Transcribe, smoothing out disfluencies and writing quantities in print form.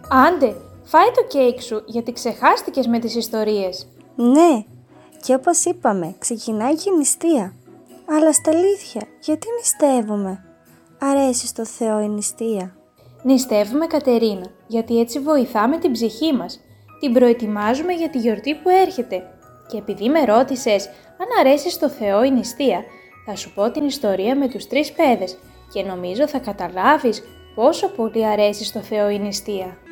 Άντε, φάει το κέικ σου γιατί ξεχάστηκες με τις ιστορίες. Ναι, και όπως είπαμε, ξεκινάει και η νηστεία. Αλλά στα αλήθεια, γιατί νηστεύουμε? Αρέσει στο Θεό η νηστεία? Νηστεύουμε, Κατερίνα, γιατί έτσι βοηθάμε την ψυχή μας. Την προετοιμάζουμε για τη γιορτή που έρχεται. Και επειδή με ρώτησες αν αρέσει στο Θεό η νηστεία, θα σου πω την ιστορία με τους 3 παιδες και νομίζω θα καταλάβεις πόσο πολύ αρέσει στο Θεό η νηστεία.